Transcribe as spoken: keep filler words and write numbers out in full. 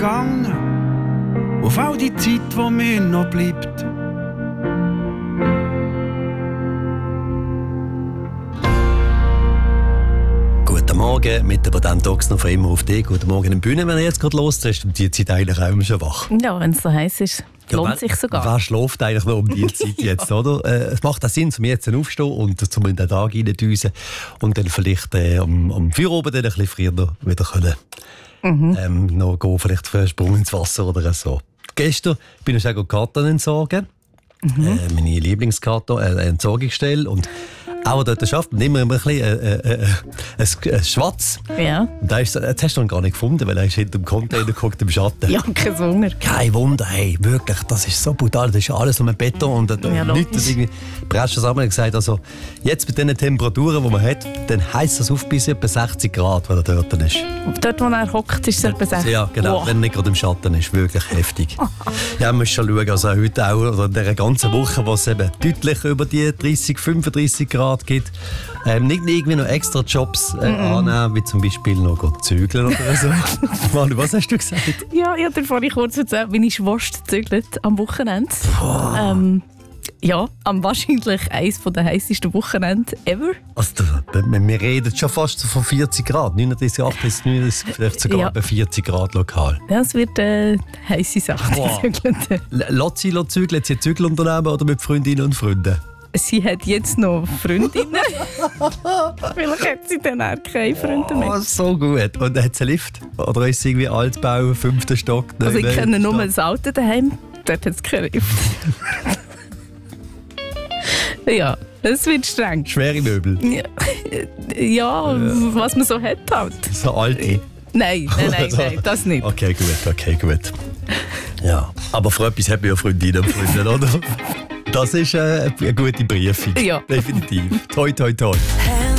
gegangen, auf all die Zeit, die mir noch bleibt. Guten Morgen, mit der Badent Ochsner von «Immer auf dich». Guten Morgen in der Bühne, wenn ihr jetzt gerade los ist. Um die Zeit eigentlich auch immer schon wach. Ja, wenn es so heiß ist, lohnt ja, sich sogar. Wer schläft eigentlich noch um diese Zeit jetzt, oder? Äh, es macht auch Sinn, um jetzt aufzustehen und um in den Tag reindüsen und dann vielleicht äh, um, um vier Uhr dann ein bisschen früher wieder können. Mhm. Ähm, noch gehen, vielleicht für einen Sprung ins Wasser oder so. Gestern bin ich auch Karten entsorgen. Mhm. Äh, meine Lieblingskarte, äh, eine Entsorgungsstelle. Und auch dort schafft man immer ein bisschen äh, äh, äh, ein Schwarz. Ja. Und da ist, jetzt hast du ihn gar nicht gefunden, weil er ist hinter dem Container geguckt im Schatten. Ja, kein Wunder. Kein Wunder, hey, wirklich, das ist so brutal. Das ist alles nur Beton und ja, nichts, das irgendwie... Prescher Sammler gesagt, also jetzt mit den Temperaturen, die man hat, dann heisst das auf bis etwa sechzig Grad, wenn er dort ist. Dort, wo er hockt, ist es etwa sechzig? Ja, genau, wow. Wenn er nicht gerade im Schatten ist, wirklich heftig. Ja, man muss schon schauen, also heute auch, oder in dieser ganzen Woche, wo es eben deutlich über die dreißig, fünfunddreißig Grad gibt, ähm, nicht irgendwie noch extra Jobs äh, mm-hmm. annehmen, wie zum Beispiel noch zügeln oder so. Manu, was hast du gesagt? Ja, ich habe dir vorhin kurz erzählt, meine Schwester zügelt am Wochenende. Ähm, ja, am wahrscheinlich eines der heißesten Wochenende ever. Also, wir reden schon fast von vierzig Grad, neununddreißig, achtunddreißig, neununddreißig, vielleicht sogar ja. Bei vierzig Grad lokal. Ja, es wird eine äh, heisse Sache. Wow. Lässt sie zügeln? Hat sie ein Zügelunternehmen oder mit Freundinnen und Freunden? Sie hat jetzt noch Freundinnen. Vielleicht hat sie dann auch keine Freunde mehr. Oh, so gut. Und hat sie einen Lift? Oder ist sie irgendwie Altbau, fünfter Stock? Also ich kenne nur das Auto daheim. Dort hat es keinen Lift. Ja, es wird streng. Schwere Möbel? Ja, ja, ja, was man so hat halt. So alte? Nein, nein, nein, nein, das nicht. Okay, gut, okay, gut. Ja, aber für etwas hat man ja Freundinnen und Freunde, oder? Das ist äh, eine gute Briefung. Ja. Definitiv. Toi, toi, toi.